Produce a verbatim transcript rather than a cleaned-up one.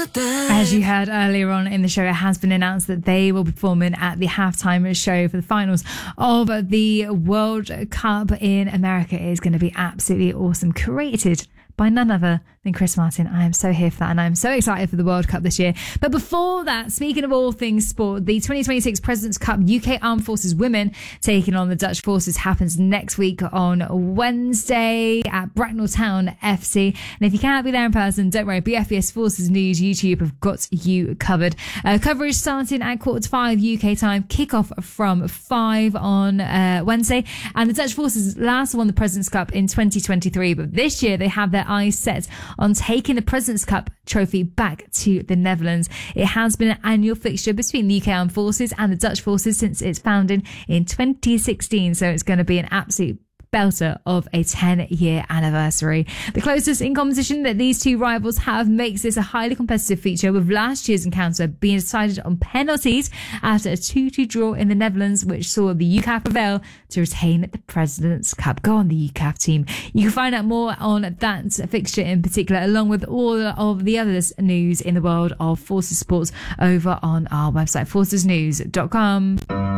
As you heard earlier on in the show, it has been announced that they will be performing at the halftime show for the finals of the World Cup in America. It is going to be absolutely awesome. Created by none other than Chris Martin. I am so here for that, and I'm so excited for the World Cup this year. But before that, speaking of all things sport, the twenty twenty-six President's Cup U K Armed Forces Women taking on the Dutch Forces happens next week on Wednesday at Bracknell Town F C. And if you can't be there in person, don't worry, B F B S Forces News YouTube have got you covered. Uh, coverage starting at quarter to five U K time, kickoff from five on uh, Wednesday. And the Dutch Forces last won the President's Cup in twenty twenty-three, but this year they have their eyes set on taking the President's Cup trophy back to the Netherlands. It has been an annual fixture between the U K Armed Forces and the Dutch Forces since its founding in twenty sixteen, so it's going to be an absolute belter of a ten-year anniversary. The closest in competition that these two rivals have makes this a highly competitive feature, with last year's encounter being decided on penalties after a two two draw in the Netherlands, which saw the U C A F prevail to retain the President's Cup. Go on, the U C A F team. You can find out more on that fixture in particular, along with all of the other news in the world of Forces Sports, over on our website, forces news dot com.